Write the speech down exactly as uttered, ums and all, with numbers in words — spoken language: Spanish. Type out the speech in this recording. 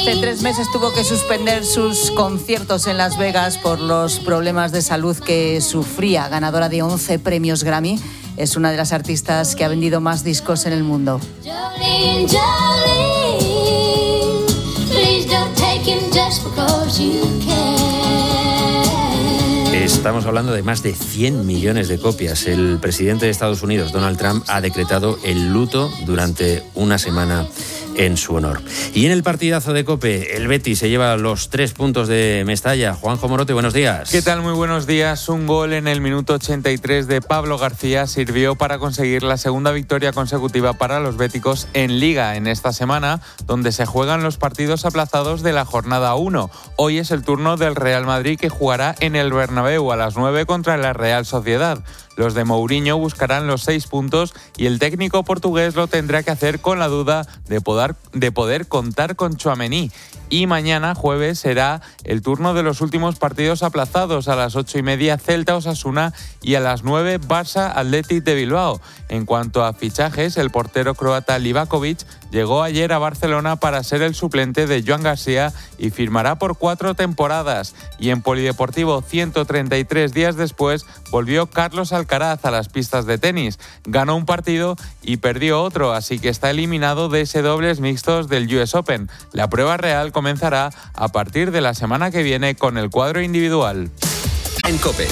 Hace tres meses tuvo que suspender sus conciertos en Las Vegas por los problemas de salud que sufría. Ganadora de once premios Grammy, es una de las artistas que ha vendido más discos en el mundo. Jolene, Jolene, please don't take him just because you can. Estamos hablando de más de cien millones de copias. El presidente de Estados Unidos, Donald Trump, ha decretado el luto durante una semana en su honor. Y en el partidazo de COPE, el Betis se lleva los tres puntos de Mestalla. Juanjo Morote, buenos días. ¿Qué tal? Muy buenos días. Un gol en el minuto ochenta y tres de Pablo García sirvió para conseguir la segunda victoria consecutiva para los béticos en Liga en esta semana, donde se juegan los partidos aplazados de la jornada uno. Hoy es el turno del Real Madrid, que jugará en el Bernabéu a las nueve contra la Real Sociedad. Los de Mourinho buscarán los seis puntos y el técnico portugués lo tendrá que hacer con la duda de poder, de poder contar con Tchouaméni. Y mañana, jueves, será el turno de los últimos partidos aplazados. A las ocho y media, Celta-Osasuna, y a las nueve, Barça-Athletic de Bilbao. En cuanto a fichajes, el portero croata Livakovic llegó ayer a Barcelona para ser el suplente de Joan García y firmará por cuatro temporadas. Y en polideportivo, ciento treinta y tres días después, volvió Carlos Alcaraz a las pistas de tenis. Ganó un partido y perdió otro, así que está eliminado de ese dobles mixtos del U S Open. La prueba real comenzará a partir de la semana que viene con el cuadro individual. En COPE,